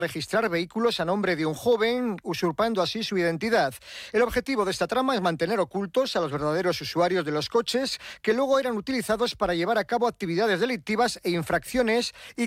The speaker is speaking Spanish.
registrar vehículos a nombre de un joven, usurpando así su identidad. El objetivo de esta trama es mantener ocultos a los verdaderos usuarios de los coches, que luego eran utilizados para llevar a cabo actividades delictivas e infracciones y